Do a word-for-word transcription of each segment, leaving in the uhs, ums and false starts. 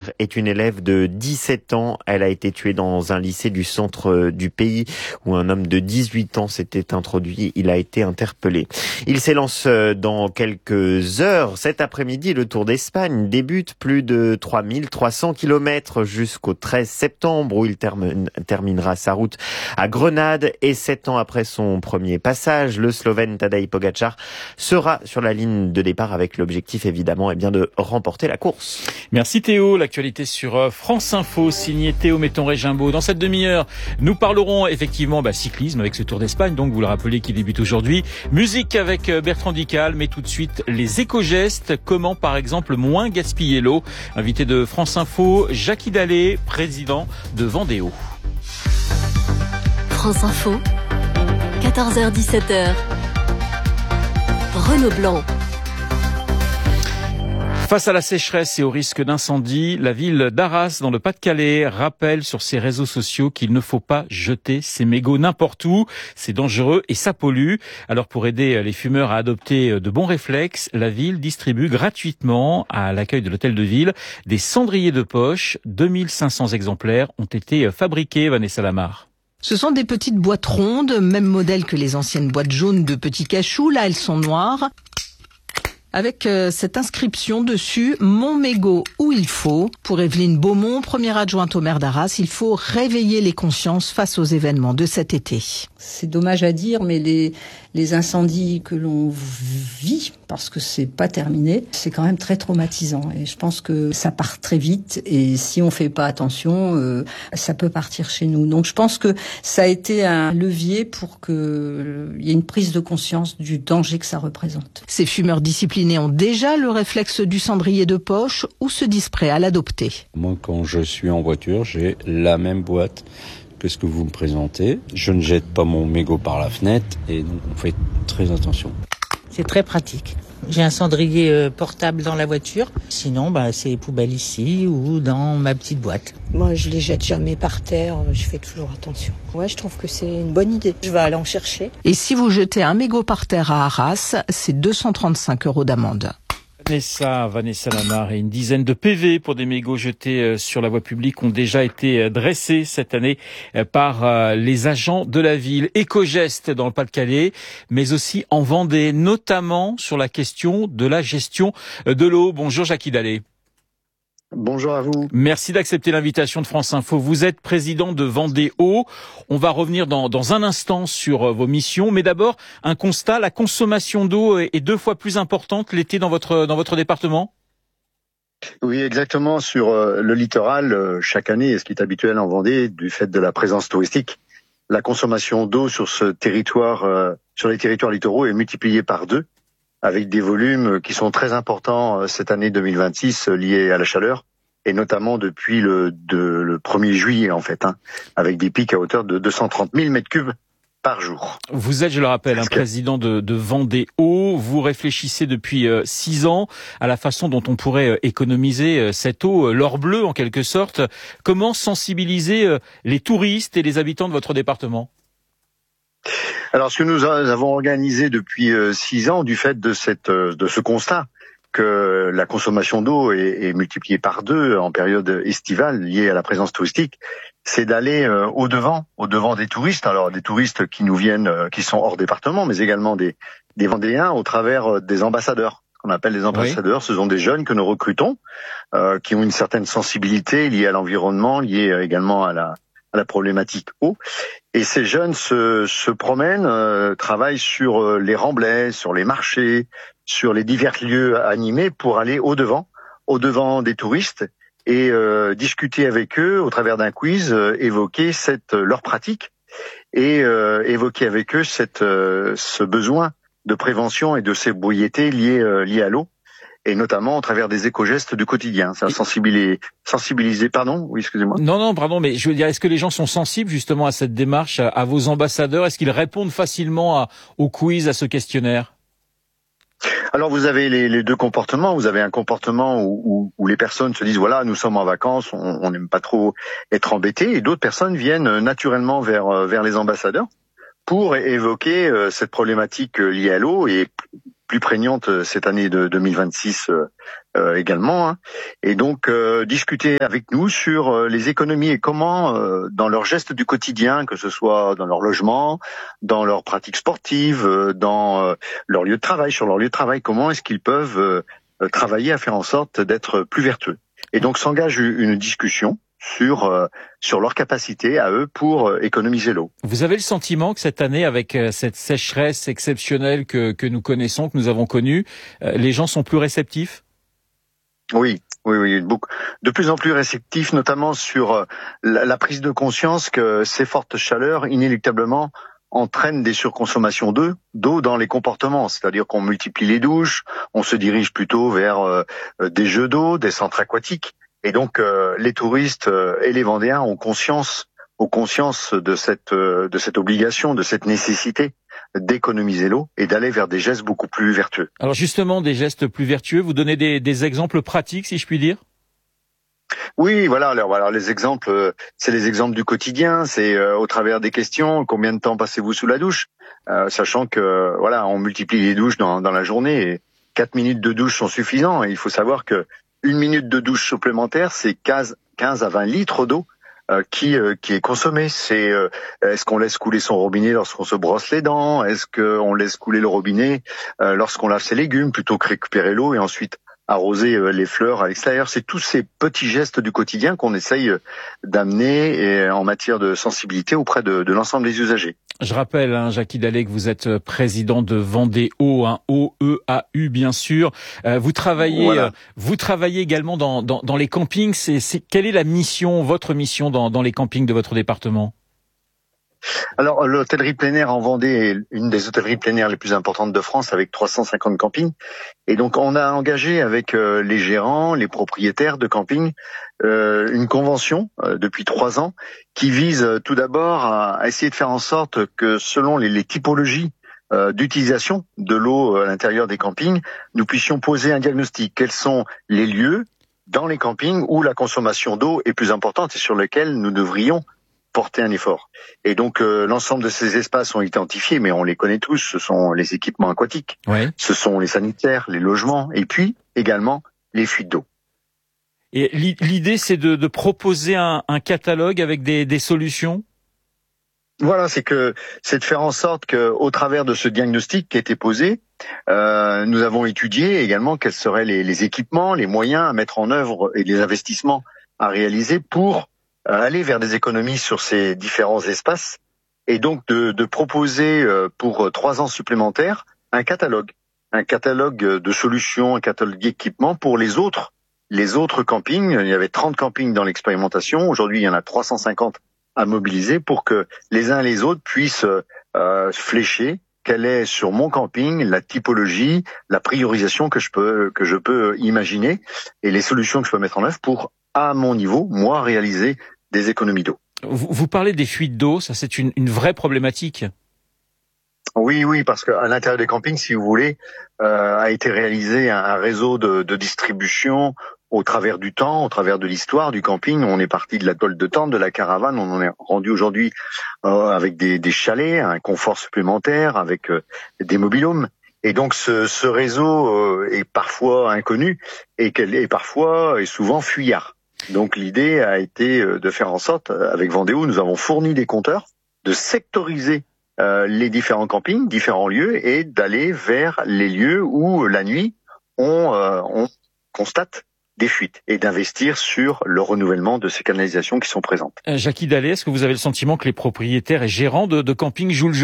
Claire est une élève de dix-sept ans. Elle a été tuée dans un lycée du centre du pays où un homme de dix-huit ans s'était introduit. Il a été interpellé. Il s'élance dans quelques heures. Cet après-midi, le Tour d'Espagne débute. Plus de trois mille trois cents kilomètres jusqu'au treize septembre où il termine, terminera sa route à Grenade. Et sept ans après son premier passage, le Slovène Tadej Pogačar sera sur la ligne de départ avec l'objectif évidemment eh bien, de remporter la course. Merci Théo. L'actualité sur France Info, signé Théo Metton-Régimbaud. Dans cette demi-heure, nous parlerons effectivement bah, cyclisme avec ce Tour d'Espagne, donc vous le rappelez, qui débute aujourd'hui. Musique avec Bertrand Dical, mais tout de suite les éco-gestes. Comment par exemple moins gaspiller l'eau? Invité de France Info, Jackie Dallet, président de Vendéo. France Info, quatorze heures dix-sept heures. Renaud Blanc. Face à la sécheresse et au risque d'incendie, la ville d'Arras, dans le Pas-de-Calais, rappelle sur ses réseaux sociaux qu'il ne faut pas jeter ses mégots n'importe où. C'est dangereux et ça pollue. Alors pour aider les fumeurs à adopter de bons réflexes, la ville distribue gratuitement à l'accueil de l'hôtel de ville des cendriers de poche. deux mille cinq cents exemplaires ont été fabriqués, Vanessa Lamar. Ce sont des petites boîtes rondes, même modèle que les anciennes boîtes jaunes de petits cachous. Là, elles sont noires, avec euh, cette inscription dessus, « Mon mégot où il faut ». Pour Evelyne Beaumont, première adjointe au maire d'Arras, il faut réveiller les consciences face aux événements de cet été. C'est dommage à dire, mais les, les incendies que l'on vit, parce que c'est pas terminé, c'est quand même très traumatisant. Et je pense que ça part très vite, et si on fait pas attention, euh, ça peut partir chez nous. Donc je pense que ça a été un levier pour qu'il euh, y ait une prise de conscience du danger que ça représente. Ces fumeurs disciplinés ont déjà le réflexe du cendrier de poche ou se disent prêts à l'adopter. Moi, quand je suis en voiture, j'ai la même boîte que ce que vous me présentez. Je ne jette pas mon mégot par la fenêtre et donc on fait très attention. C'est très pratique. J'ai un cendrier portable dans la voiture. Sinon, bah, c'est les poubelles ici ou dans ma petite boîte. Moi, je les jette jamais par terre. Je fais toujours attention. Ouais, je trouve que c'est une bonne idée. Je vais aller en chercher. Et si vous jetez un mégot par terre à Arras, c'est deux cent trente-cinq euros d'amende. Vanessa, Vanessa Lamar et une dizaine de P V pour des mégots jetés sur la voie publique ont déjà été dressés cette année par les agents de la ville. Éco-gestes dans le Pas-de-Calais, mais aussi en Vendée, notamment sur la question de la gestion de l'eau. Bonjour Jackie Dallet. Bonjour à vous. Merci d'accepter l'invitation de France Info. Vous êtes président de Vendéo. On va revenir dans, dans un instant sur vos missions. Mais d'abord, un constat, la consommation d'eau est deux fois plus importante l'été dans votre, dans votre département ? Oui, exactement. Sur le littoral, chaque année, et ce qui est habituel en Vendée, du fait de la présence touristique, la consommation d'eau sur ce territoire, sur les territoires littoraux est multipliée par deux, avec des volumes qui sont très importants cette année deux mille vingt-six liés à la chaleur, et notamment depuis le, de, le premier juillet en fait, hein, avec des pics à hauteur de deux cent trente mille mètres cubes par jour. Vous êtes, je le rappelle, un président de, de Vendéo. Vous réfléchissez depuis euh, six ans à la façon dont on pourrait euh, économiser euh, cette eau, euh, l'or bleu en quelque sorte. Comment sensibiliser euh, les touristes et les habitants de votre département ? Alors, ce que nous avons organisé depuis euh, six ans, du fait de cette euh, de ce constat que la consommation d'eau est, est multipliée par deux en période estivale liée à la présence touristique, c'est d'aller euh, au devant, au devant des touristes. Alors, des touristes qui nous viennent, euh, qui sont hors département, mais également des des Vendéens au travers des ambassadeurs. Ce qu'on appelle les ambassadeurs, oui. Ce sont des jeunes que nous recrutons, euh, qui ont une certaine sensibilité liée à l'environnement, liée également à la à la problématique eau. Et ces jeunes se, se promènent, euh, travaillent sur euh, les remblais, sur les marchés, sur les divers lieux animés pour aller au-devant, au-devant des touristes et euh, discuter avec eux au travers d'un quiz, euh, évoquer cette, leur pratique et euh, évoquer avec eux cette, euh, ce besoin de prévention et de sobriété lié, euh, lié à l'eau. Et notamment au travers des éco-gestes du quotidien. Ça sensibiliser, sensibiliser, pardon, oui, excusez-moi. Non, non, pardon, mais je veux dire, est-ce que les gens sont sensibles justement à cette démarche, à, à vos ambassadeurs ? Est-ce qu'ils répondent facilement à, au quiz, à ce questionnaire ? Alors vous avez les, les deux comportements. Vous avez un comportement où, où, où les personnes se disent voilà, nous sommes en vacances, on n'aime pas trop être embêtés, et d'autres personnes viennent naturellement vers vers les ambassadeurs pour évoquer euh, cette problématique liée à l'eau et plus prégnante cette année de deux mille vingt-six euh, euh, également. Hein. Et donc, euh, discuter avec nous sur euh, les économies et comment, euh, dans leurs gestes du quotidien, que ce soit dans leur logement, dans leurs pratiques sportives, euh, dans euh, leur lieu de travail, sur leur lieu de travail, comment est-ce qu'ils peuvent euh, travailler à faire en sorte d'être plus vertueux. Et donc, s'engage une discussion sur euh, sur leur capacité à eux pour euh, économiser l'eau. Vous avez le sentiment que cette année, avec euh, cette sécheresse exceptionnelle que que nous connaissons, que nous avons connue, euh, les gens sont plus réceptifs ? Oui, oui, oui, beaucoup, de plus en plus réceptifs, notamment sur euh, la, la prise de conscience que ces fortes chaleurs, inéluctablement, entraînent des surconsommations d'eau, d'eau dans les comportements. C'est-à-dire qu'on multiplie les douches, on se dirige plutôt vers euh, des jeux d'eau, des centres aquatiques. Et donc, euh, les touristes euh, et les Vendéens ont conscience, ont conscience de cette, euh, de cette obligation, de cette nécessité d'économiser l'eau et d'aller vers des gestes beaucoup plus vertueux. Alors justement, des gestes plus vertueux, vous donnez des, des exemples pratiques, si je puis dire ? Oui, voilà. Alors, alors les exemples, euh, c'est les exemples du quotidien. C'est euh, au travers des questions. Combien de temps passez-vous sous la douche, euh, sachant que euh, voilà, on multiplie les douches dans, dans la journée. Et quatre minutes de douche sont suffisants. Et il faut savoir que une minute de douche supplémentaire, c'est quinze à vingt litres d'eau euh, qui euh, qui est consommée. C'est euh, est-ce qu'on laisse couler son robinet lorsqu'on se brosse les dents ? Est-ce qu'on laisse couler le robinet euh, lorsqu'on lave ses légumes plutôt que récupérer l'eau et ensuite arroser euh, les fleurs à l'extérieur ? C'est tous ces petits gestes du quotidien qu'on essaye d'amener et, en matière de sensibilité auprès de, de l'ensemble des usagers. Je rappelle, hein, Jacky Dallet, que vous êtes président de Vendée-Eau, hein, O E A U bien sûr. Euh, vous travaillez, voilà. euh, vous travaillez également dans, dans, dans les campings. C'est, c'est, quelle est la mission, votre mission dans, dans les campings de votre département ? Alors, l'hôtellerie plein air en Vendée est une des hôtelleries plein air les plus importantes de France avec trois cent cinquante campings. Et donc, on a engagé avec euh, les gérants, les propriétaires de campings, euh, une convention euh, depuis trois ans qui vise euh, tout d'abord à, à essayer de faire en sorte que selon les, les typologies euh, d'utilisation de l'eau à l'intérieur des campings, nous puissions poser un diagnostic. Quels sont les lieux dans les campings où la consommation d'eau est plus importante et sur lesquels nous devrions porter un effort. Et donc euh, l'ensemble de ces espaces sont identifiés, mais on les connaît tous. Ce sont les équipements aquatiques, ouais. Ce sont les sanitaires, les logements, et puis également les fuites d'eau. Et l'idée, c'est de, de proposer un, un catalogue avec des, des solutions. Voilà, c'est que c'est de faire en sorte que, au travers de ce diagnostic qui a été posé, euh, nous avons étudié également quels seraient les, les équipements, les moyens à mettre en œuvre et les investissements à réaliser pour aller vers des économies sur ces différents espaces et donc de, de proposer pour trois ans supplémentaires un catalogue, un catalogue de solutions, un catalogue d'équipements pour les autres, les autres campings. Il y avait trente campings dans l'expérimentation. Aujourd'hui, il y en a trois cent cinquante à mobiliser pour que les uns et les autres puissent euh, flécher quelle est sur mon camping la typologie, la priorisation que je peux que je peux imaginer et les solutions que je peux mettre en œuvre pour, à mon niveau, moi, réaliser des économies d'eau. Vous, vous parlez des fuites d'eau, ça c'est une, une vraie problématique. Oui, oui, parce qu'à l'intérieur des campings, si vous voulez, euh, a été réalisé un, un réseau de, de distribution au travers du temps, au travers de l'histoire du camping. On est parti de la tôle de tente, de la caravane, on en est rendu aujourd'hui euh, avec des, des chalets, un confort supplémentaire, avec euh, des mobil-homes. Et donc ce, ce réseau euh, est parfois inconnu et, et parfois et souvent fuyard. Donc l'idée a été de faire en sorte, avec Vendée-Eau, nous avons fourni des compteurs, de sectoriser euh, les différents campings, différents lieux, et d'aller vers les lieux où la nuit on, euh, on constate des fuites et d'investir sur le renouvellement de ces canalisations qui sont présentes. Euh, Jacky Dallet, est-ce que vous avez le sentiment que les propriétaires et gérants de, de camping jouent le jeu ?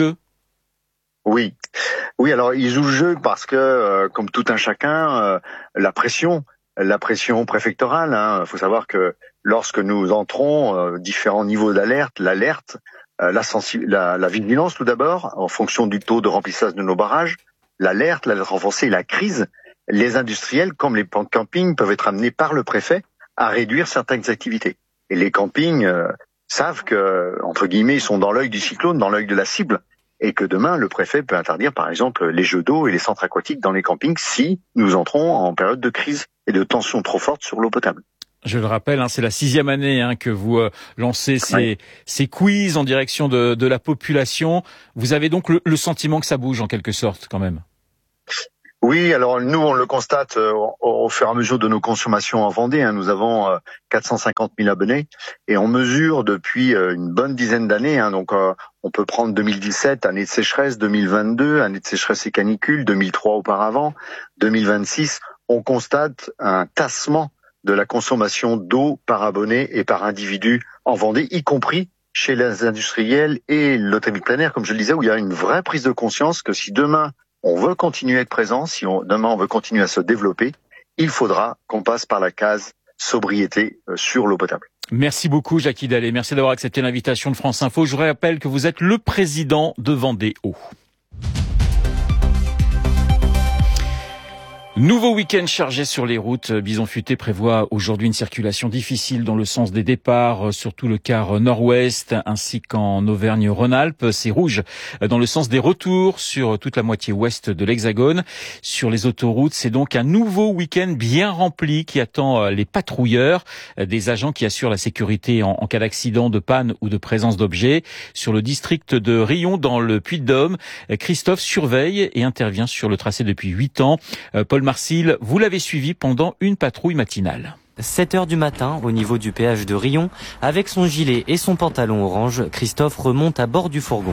Oui, oui. Alors ils jouent le jeu parce que, euh, comme tout un chacun, euh, la pression. La pression préfectorale, hein. Il faut savoir que lorsque nous entrons, euh, différents niveaux d'alerte, l'alerte, euh, la, sensi- la, la vigilance tout d'abord, en fonction du taux de remplissage de nos barrages, l'alerte, l'alerte renforcée, la crise, les industriels comme les campings peuvent être amenés par le préfet à réduire certaines activités. Et les campings euh, savent que, entre guillemets, ils sont dans l'œil du cyclone, dans l'œil de la cible, et que demain, le préfet peut interdire, par exemple, les jeux d'eau et les centres aquatiques dans les campings si nous entrons en période de crise et de tension trop forte sur l'eau potable. Je le rappelle, hein, c'est la sixième année hein, que vous euh, lancez ces, oui. ces quiz en direction de, de la population. Vous avez donc le, le sentiment que ça bouge en quelque sorte, quand même ? Oui, alors nous, on le constate euh, au, au fur et à mesure de nos consommations en Vendée. Hein, nous avons euh, quatre cent cinquante mille abonnés et on mesure depuis euh, une bonne dizaine d'années. Hein, donc, euh, on peut prendre deux mille dix-sept, année de sécheresse, deux mille vingt-deux, année de sécheresse et canicule, deux mille trois auparavant, deux mille vingt-six. On constate un tassement de la consommation d'eau par abonné et par individu en Vendée, y compris chez les industriels et l'hôtellerie plein air, comme je le disais, où il y a une vraie prise de conscience que si demain on veut continuer à être présent, si on, demain on veut continuer à se développer, il faudra qu'on passe par la case sobriété sur l'eau potable. Merci beaucoup Jackie Dallet, merci d'avoir accepté l'invitation de France Info. Je vous rappelle que vous êtes le président de Vendée Eau. Nouveau week-end chargé sur les routes. Bison Futé prévoit aujourd'hui une circulation difficile dans le sens des départs, surtout le quart nord-ouest, ainsi qu'en Auvergne-Rhône-Alpes. C'est rouge dans le sens des retours sur toute la moitié ouest de l'Hexagone. Sur les autoroutes, c'est donc un nouveau week-end bien rempli qui attend les patrouilleurs, des agents qui assurent la sécurité en, en cas d'accident, de panne ou de présence d'objets. Sur le district de Riom, dans le Puy-de-Dôme, Christophe surveille et intervient sur le tracé depuis huit ans. Paul Marcil, vous l'avez suivi pendant une patrouille matinale. sept heures du matin, au niveau du péage de Riom, avec son gilet et son pantalon orange, Christophe remonte à bord du fourgon.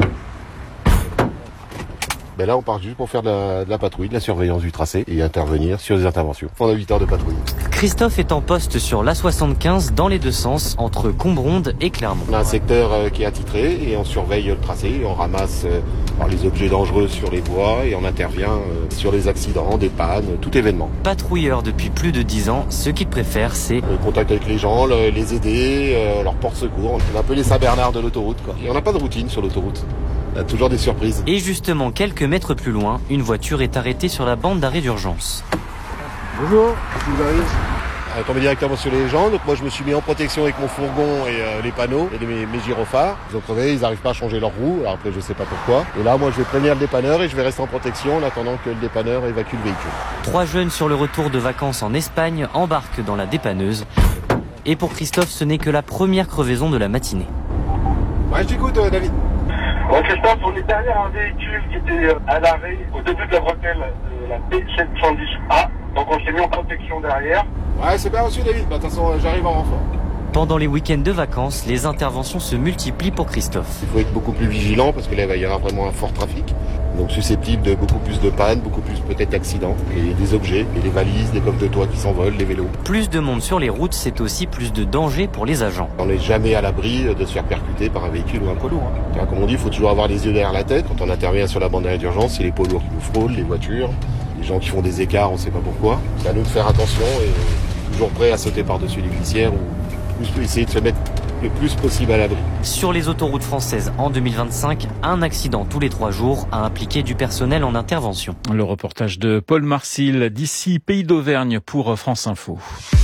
Ben là, on part juste pour faire de la, de la patrouille, de la surveillance du tracé et intervenir sur des interventions pendant huit heures de patrouille. Christophe est en poste sur l'A soixante-quinze dans les deux sens, entre Combronde et Clermont. On a un secteur euh, qui est attitré et on surveille le tracé, et on ramasse euh, les objets dangereux sur les voies et on intervient euh, sur les accidents, des pannes, tout événement. Patrouilleur depuis plus de dix ans, ce qu'il préfère, c'est le contact avec les gens, le, les aider, euh, leur porte-secours. On est un peu les Saint-Bernard de l'autoroute, quoi. Et on n'a pas de routine sur l'autoroute. Il y a toujours des surprises. Et justement, quelques mètres plus loin, une voiture est arrêtée sur la bande d'arrêt d'urgence. Bonjour, je vous arrive. Elle est tombée directement sur les gens, donc moi je me suis mis en protection avec mon fourgon et euh, les panneaux et mes, mes gyrophares. Ils ont crevé, ils n'arrivent pas à changer leur roue, alors après je sais pas pourquoi. Et là moi je vais prévenir le dépanneur et je vais rester en protection en attendant que le dépanneur évacue le véhicule. Trois jeunes sur le retour de vacances en Espagne embarquent dans la dépanneuse. Et pour Christophe, ce n'est que la première crevaison de la matinée. Ouais, je t'écoute euh, David. Bon, Christophe, on est derrière un véhicule qui était à l'arrêt au début de la bretelle de la P sept cent dix A. Donc on s'est mis en protection derrière. Ouais, c'est bien reçu David. Bah, de toute façon, j'arrive en renfort. Pendant les week-ends de vacances, les interventions se multiplient pour Christophe. Il faut être beaucoup plus vigilant parce que là, il va y avoir vraiment un fort trafic. Donc susceptible de beaucoup plus de pannes, beaucoup plus peut-être d'accidents. Et des objets, et des valises, des coffres de toit qui s'envolent, des vélos. Plus de monde sur les routes, c'est aussi plus de danger pour les agents. On n'est jamais à l'abri de se faire percuter par un véhicule ou un poids lourd. Hein. Comme on dit, il faut toujours avoir les yeux derrière la tête. Quand on intervient sur la bande d'arrêt d'urgence, c'est les poids lourds qui nous frôlent, les voitures, les gens qui font des écarts, on ne sait pas pourquoi. C'est à nous de faire attention et toujours prêt à sauter par-dessus les glissières ou essayer de se mettre le plus possible à l'abri. Sur les autoroutes françaises en deux mille vingt-cinq, un accident tous les trois jours a impliqué du personnel en intervention. Le reportage de Paul Marcil d'ici Pays d'Auvergne pour France Info.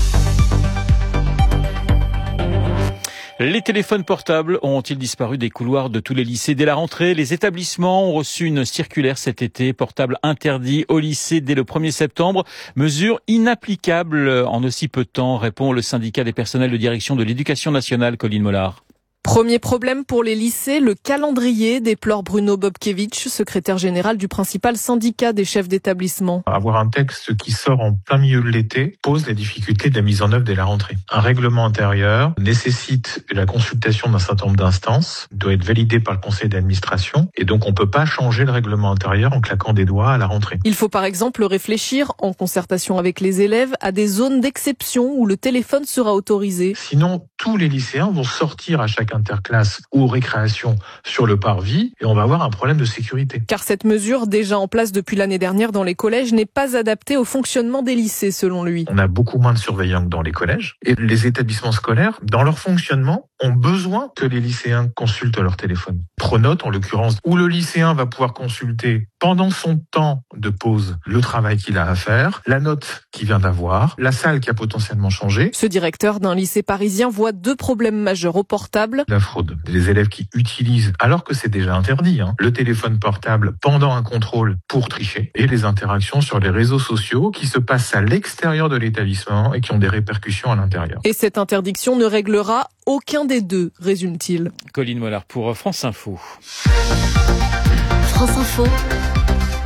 Les téléphones portables ont-ils disparu des couloirs de tous les lycées dès la rentrée? Les établissements ont reçu une circulaire cet été, portable interdit au lycée dès le premier septembre. Mesure inapplicable en aussi peu de temps, répond le syndicat des personnels de direction de l'éducation nationale, Colline Mollard. Premier problème pour les lycées, le calendrier, déplore Bruno Bobkevich, secrétaire général du principal syndicat des chefs d'établissement. Avoir un texte qui sort en plein milieu de l'été pose les difficultés de la mise en œuvre dès la rentrée. Un règlement intérieur nécessite la consultation d'un certain nombre d'instances, doit être validé par le conseil d'administration, et donc on peut pas changer le règlement intérieur en claquant des doigts à la rentrée. Il faut par exemple réfléchir, en concertation avec les élèves, à des zones d'exception où le téléphone sera autorisé. Sinon, tous les lycéens vont sortir à chaque interclasse ou récréation sur le parvis et on va avoir un problème de sécurité. Car cette mesure, déjà en place depuis l'année dernière dans les collèges, n'est pas adaptée au fonctionnement des lycées, selon lui. On a beaucoup moins de surveillants que dans les collèges et les établissements scolaires, dans leur fonctionnement, ont besoin que les lycéens consultent leur téléphone. Pronote, en l'occurrence, où le lycéen va pouvoir consulter pendant son temps de pause le travail qu'il a à faire, la note qu'il vient d'avoir, la salle qui a potentiellement changé. Ce directeur d'un lycée parisien voit deux problèmes majeurs au portable. La fraude. Les élèves qui utilisent, alors que c'est déjà interdit, hein, le téléphone portable pendant un contrôle pour tricher, et les interactions sur les réseaux sociaux qui se passent à l'extérieur de l'établissement et qui ont des répercussions à l'intérieur. Et cette interdiction ne réglera aucun des deux, résume-t-il. Colline Mollard pour France Info. France Info.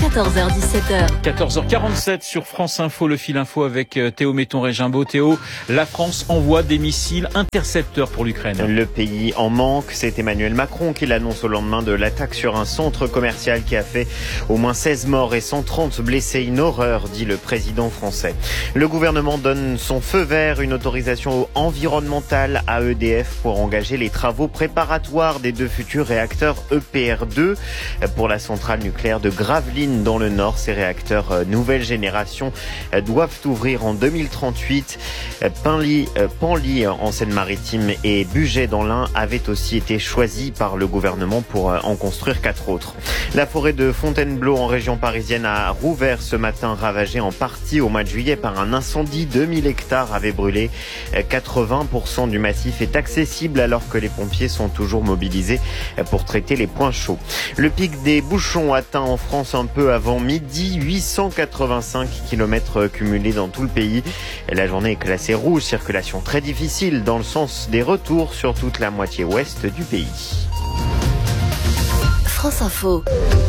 quatorze heures dix-sept heures. quatorze heures quarante-sept sur France Info, le fil info avec Théo Metton-Régimbaud. Théo, la France envoie des missiles intercepteurs pour l'Ukraine. Le pays en manque, c'est Emmanuel Macron qui l'annonce au lendemain de l'attaque sur un centre commercial qui a fait au moins seize morts et cent trente blessés. Une horreur, dit le président français. Le gouvernement donne son feu vert, une autorisation environnementale à E D F pour engager les travaux préparatoires des deux futurs réacteurs E P R deux pour la centrale nucléaire de Gravelines dans le Nord. Ces réacteurs nouvelle génération doivent ouvrir en deux mille trente-huit. Panly, Panly en Seine-Maritime et Bugey dans l'Ain avaient aussi été choisis par le gouvernement pour en construire quatre autres. La forêt de Fontainebleau en région parisienne a rouvert ce matin, ravagée en partie au mois de juillet par un incendie. deux mille hectares avaient brûlé. quatre-vingts pour cent du massif est accessible alors que les pompiers sont toujours mobilisés pour traiter les points chauds. Le pic des bouchons atteint en France un peu avant midi, huit cent quatre-vingt-cinq kilomètres cumulés dans tout le pays. La journée est classée rouge, circulation très difficile dans le sens des retours sur toute la moitié ouest du pays. France Info.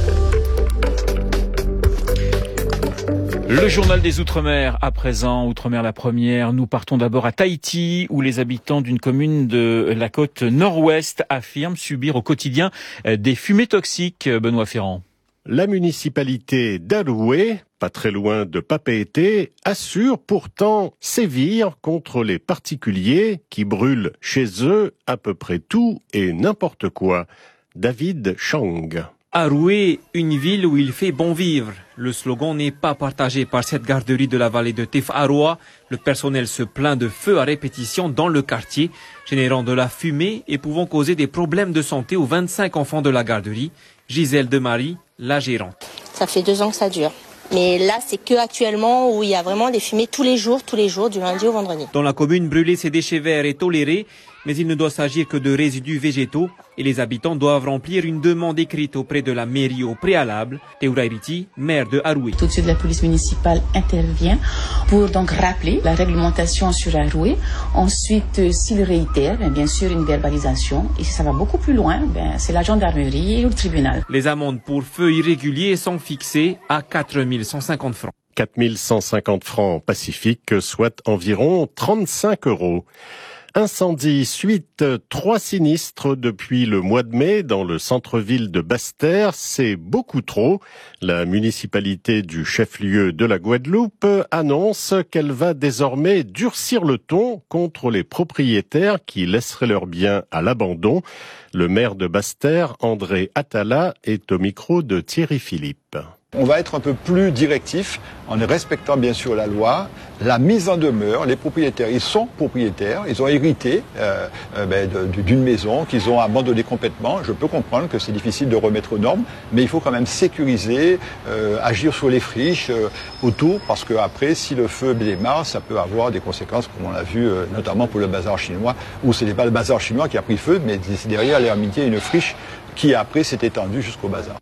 Le journal des Outre-mer à présent, Outre-mer la première. Nous partons d'abord à Tahiti où les habitants d'une commune de la côte nord-ouest affirment subir au quotidien des fumées toxiques. Benoît Ferrand. La municipalité d'Aroué, pas très loin de Papeete, assure pourtant sévir contre les particuliers qui brûlent chez eux à peu près tout et n'importe quoi. David Chang. Aroué, une ville où il fait bon vivre. Le slogan n'est pas partagé par cette garderie de la vallée de Tefaroa. Le personnel se plaint de feux à répétition dans le quartier, générant de la fumée et pouvant causer des problèmes de santé aux vingt-cinq enfants de la garderie. Gisèle Demarie, la gérante. Ça fait deux ans que ça dure. Mais là, c'est que actuellement où il y a vraiment des fumées tous les jours, tous les jours, du lundi au vendredi. Dans la commune, brûler ces déchets verts est toléré, mais il ne doit s'agir que de résidus végétaux et les habitants doivent remplir une demande écrite auprès de la mairie au préalable. Théoura Iriti, maire de Aroué. Tout de suite, la police municipale intervient pour donc rappeler la réglementation sur Aroué. Ensuite, s'il réitère, bien sûr, une verbalisation. Et si ça va beaucoup plus loin, ben, c'est la gendarmerie ou le tribunal. Les amendes pour feux irréguliers sont fixées à quatre mille cent cinquante francs. quatre mille cent cinquante francs pacifiques, soit environ trente-cinq euros. Incendie, suite, trois sinistres depuis le mois de mai dans le centre-ville de Basse-Terre. C'est beaucoup trop. La municipalité du chef-lieu de la Guadeloupe annonce qu'elle va désormais durcir le ton contre les propriétaires qui laisseraient leurs biens à l'abandon. Le maire de Basse-Terre, André Atala, est au micro de Thierry Philippe. On va être un peu plus directif en respectant bien sûr la loi, la mise en demeure. Les propriétaires, ils sont propriétaires, ils ont hérité euh, euh, ben, de, d'une maison qu'ils ont abandonnée complètement. Je peux comprendre que c'est difficile de remettre aux normes, mais il faut quand même sécuriser, euh, agir sur les friches euh, autour, parce que après, si le feu démarre, ça peut avoir des conséquences, comme on l'a vu euh, notamment pour le bazar chinois, où ce n'est pas le bazar chinois qui a pris feu, mais derrière l'ermitier, une friche qui après s'est étendue jusqu'au bazar.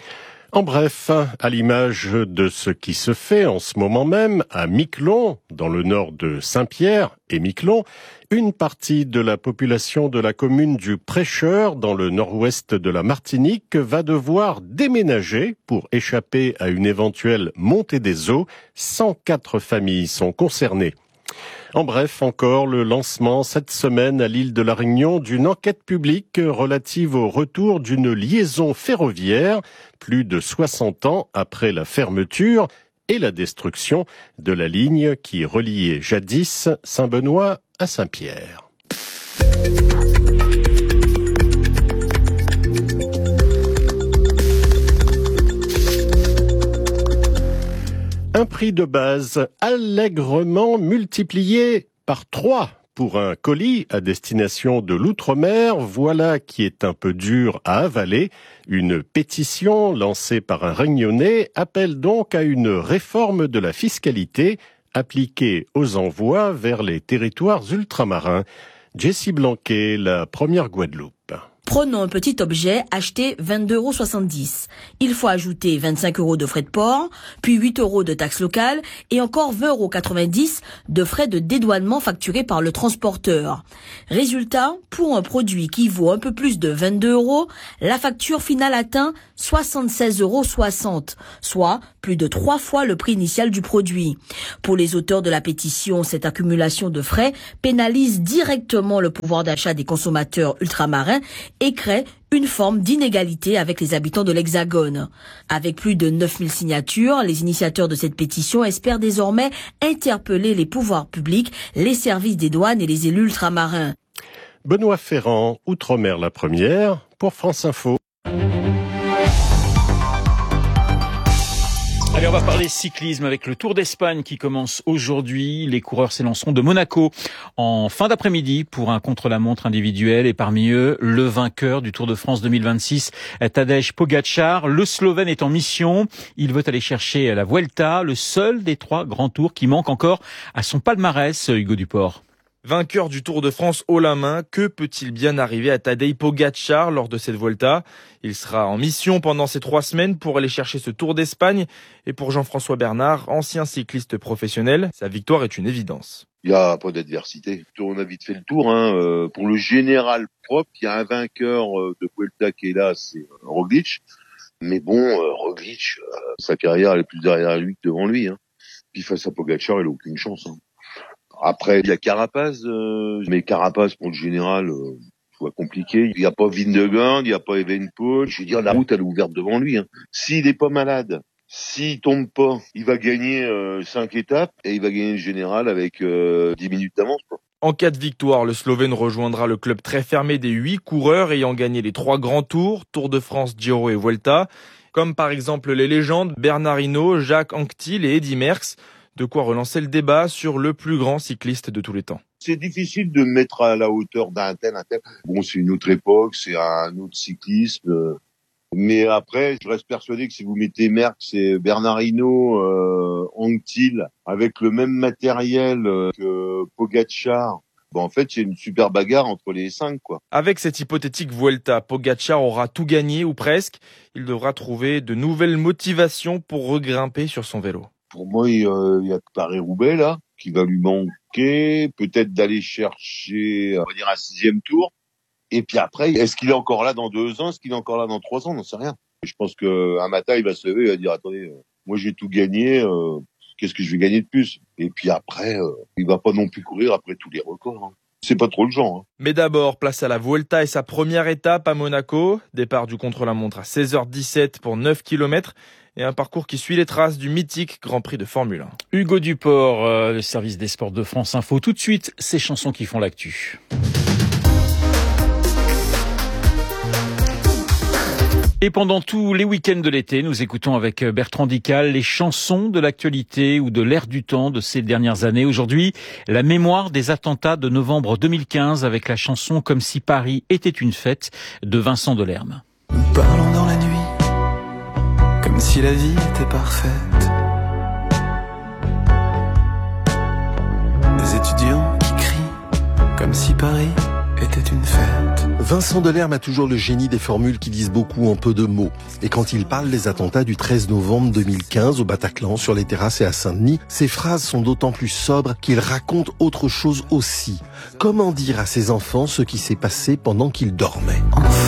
En bref, à l'image de ce qui se fait en ce moment même à Miquelon, dans le nord de Saint-Pierre et Miquelon, une partie de la population de la commune du Prêcheur, dans le nord-ouest de la Martinique, va devoir déménager pour échapper à une éventuelle montée des eaux. cent quatre familles sont concernées. En bref, encore le lancement cette semaine à l'île de la Réunion d'une enquête publique relative au retour d'une liaison ferroviaire plus de soixante ans après la fermeture et la destruction de la ligne qui reliait jadis Saint-Benoît à Saint-Pierre. Un prix de base allègrement multiplié par trois pour un colis à destination de l'outre-mer. Voilà qui est un peu dur à avaler. Une pétition lancée par un Réunionnais appelle donc à une réforme de la fiscalité appliquée aux envois vers les territoires ultramarins. Jessie Blanquet, la première Guadeloupe. Prenons un petit objet acheté vingt-deux euros soixante-dix. Il faut ajouter vingt-cinq euros de frais de port, puis huit euros de taxes locales et encore vingt euros quatre-vingt-dix de frais de dédouanement facturés par le transporteur. Résultat, pour un produit qui vaut un peu plus de vingt-deux euros, la facture finale atteint soixante-seize euros soixante, soit plus de trois fois le prix initial du produit. Pour les auteurs de la pétition, cette accumulation de frais pénalise directement le pouvoir d'achat des consommateurs ultramarins et crée une forme d'inégalité avec les habitants de l'Hexagone. Avec plus de neuf mille signatures, les initiateurs de cette pétition espèrent désormais interpeller les pouvoirs publics, les services des douanes et les élus ultramarins. Benoît Ferrand, Outre-mer la première, pour France Info. Allez, on va parler cyclisme avec le Tour d'Espagne qui commence aujourd'hui. Les coureurs s'élanceront de Monaco en fin d'après-midi pour un contre-la-montre individuel et parmi eux, le vainqueur du Tour de France deux mille vingt-six, Tadej Pogačar. Le Slovène est en mission. Il veut aller chercher la Vuelta, le seul des trois grands tours qui manque encore à son palmarès, Hugo Duport. Vainqueur du Tour de France haut la main, que peut-il bien arriver à Tadej Pogačar lors de cette Vuelta ? Il sera en mission pendant ces trois semaines pour aller chercher ce Tour d'Espagne. Et pour Jean-François Bernard, ancien cycliste professionnel, sa victoire est une évidence. Il n'y a pas d'adversité. On a vite fait le tour. Hein. Euh, pour le général propre, il y a un vainqueur de Vuelta qui est là, c'est Roglic. Mais bon, euh, Roglic, euh, sa carrière, elle est plus derrière lui que devant lui. Hein. Puis face à Pogačar, il n'a aucune chance. Hein. Après, il y a Carapaz, euh, mais Carapaz, pour le général, euh, c'est compliqué. Il n'y a pas Vingegaard, il n'y a pas Evenepoel. Je veux dire, la route, elle est ouverte devant lui. Hein. S'il n'est pas malade, s'il tombe pas, il va gagner euh, cinq étapes et il va gagner le général avec euh, dix minutes d'avance, quoi. En cas de victoire, le Slovène rejoindra le club très fermé des huit coureurs ayant gagné les trois grands tours, Tour de France, Giro et Vuelta, comme par exemple les légendes Bernard Hinault, Jacques Anquetil et Eddy Merckx. De quoi relancer le débat sur le plus grand cycliste de tous les temps. C'est difficile de mettre à la hauteur d'un tel, un tel. Bon, c'est une autre époque, c'est un autre cyclisme. Mais après, je reste persuadé que si vous mettez Merckx et Bernard Hinault, euh, Anquetil, avec le même matériel que Pogačar, bon, en fait, il y a une super bagarre entre les cinq, quoi. Avec cette hypothétique Vuelta, Pogačar aura tout gagné, ou presque. Il devra trouver de nouvelles motivations pour regrimper sur son vélo. Pour moi, il y a Paris-Roubaix, là, qui va lui manquer. Peut-être d'aller chercher, on va dire, un sixième tour. Et puis après, est-ce qu'il est encore là dans deux ans? Est-ce qu'il est encore là dans trois ans? On n'en sait rien. Je pense qu'un matin, il va se lever et il va dire, attendez, moi, j'ai tout gagné. Euh, qu'est-ce que je vais gagner de plus? Et puis après, euh, il va pas non plus courir après tous les records. Hein. C'est pas trop le genre. Hein. Mais d'abord, place à la Vuelta et sa première étape à Monaco. Départ du contre-la-montre à seize heures dix-sept pour neuf kilomètres. Et un parcours qui suit les traces du mythique Grand Prix de Formule un. Hugo Duport, euh, le service des sports de France Info. Tout de suite, ces chansons qui font l'actu. Et pendant tous les week-ends de l'été, nous écoutons avec Bertrand Dical les chansons de l'actualité ou de l'air du temps de ces dernières années. Aujourd'hui, la mémoire des attentats de novembre deux mille quinze avec la chanson « Comme si Paris était une fête » de Vincent Delerme. Nous parlons dans la nuit, comme si la vie était parfaite. Des étudiants qui crient, comme si Paris était une fête. Vincent Delerme a toujours le génie des formules qui disent beaucoup en peu de mots. Et quand il parle des attentats du treize novembre deux mille quinze au Bataclan, sur les terrasses et à Saint-Denis, ses phrases sont d'autant plus sobres qu'il raconte autre chose aussi. Comment dire à ses enfants ce qui s'est passé pendant qu'ils dormaient? Enfant.